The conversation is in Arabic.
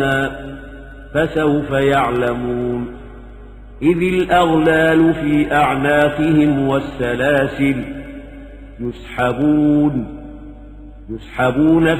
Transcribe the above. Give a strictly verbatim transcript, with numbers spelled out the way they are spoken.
فسوف يعلمون إذ الأغلال في أعناقهم والسلاسل يسحبون يسحبون